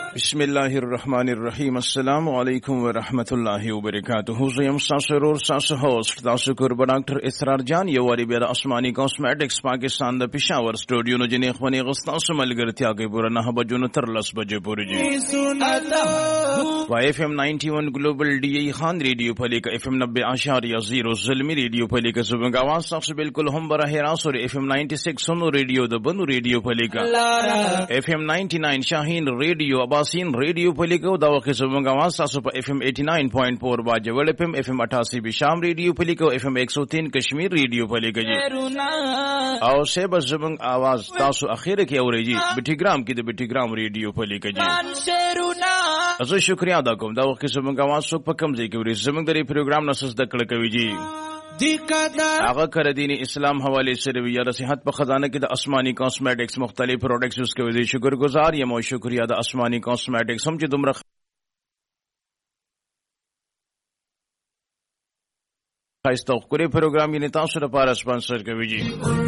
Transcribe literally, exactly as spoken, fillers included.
بسم الله الرحمن الرحیم. السلام علیکم ورحمۃ اللہ وبرکاتہ. زیم ساسرور ساس ہوسٹ تاسو قرب ڈاکٹر اسرار جان یواری بیا آسمانی کاسمیٹکس پاکستان د پشاور سٹوڈیو نو جنې خونی غستاس ملګرتیا کې پورا نه بجو تر لس بجې پورې جی و اف ام نائنٹی ون گلوبل ڈی ای خان ریڈیو پھلی کا اف ام نبے اشاریہ زیرو ظلمی ریڈیو پھلی کا صبح کا آواز صاف بالکل ہم براہ راست اور اف ام نائنٹی سکس سنو ریڈیو د بنو ریڈیو پھلی کا اف ام نائنٹی نائن شاہین ریڈیو اباسین ریڈیو پھلی کا دا وقت صبح کا آواز صاف اف ایم ایٹی نائن پوائنٹ فور باجے وڑ اف ام اف ام اٹھاسی بشام ریڈیو پھلی کا اف ام ایک سو تین کشمیر ریڈیو پھلی کا جی اور سے بس زبنگ آواز تاسو اخیر کی اور جی بٹی گرام کی بٹی گرام ریڈیو پھلی کا جی ازو شکریہ ادا کوم دا وقت زبنگ آواز سو پکم زی کی زبنگ دری پروگرام نسس دکڑ کوي جی آغا کر دین اسلام حوالے سے رویہ دا صحت پا خزانہ کی دا اسمانی کاسمیٹکس مختلف پروڈکٹس اس کے وزی شکر گزار یا مو شکریہ دا اسمانی کاسمیٹکس ہم چی دمرا خواستہ قری پروگرام یہ نتاثر پارا سپانسر کوي جی